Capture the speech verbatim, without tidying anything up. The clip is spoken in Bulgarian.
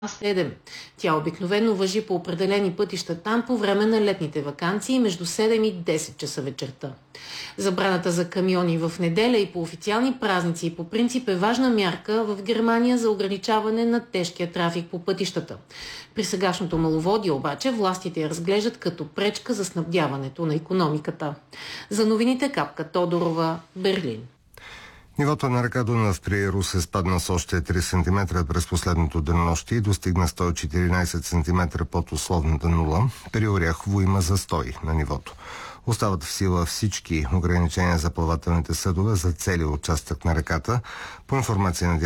седем. Тя обикновено важи по определени пътища там по време на летните ваканции между седем и десет часа вечерта. Забраната за камиони в неделя и по официални празници и по принцип е важна мярка в Германия за ограничаване на тежкия трафик по пътищата. При сегашното маловодие обаче властите я разглеждат като пречка за снабдяването на икономиката. За новините Капка Тодорова, Берлин. Нивото на река Дунав при Русе спадна с още три сантиметра през последното денонощие и достигна сто и четиринадесет сантиметра под условната нула. При Оряхово има застой на нивото. Остават в сила всички ограничения за плавателните съдове за целия участък на реката. По информация на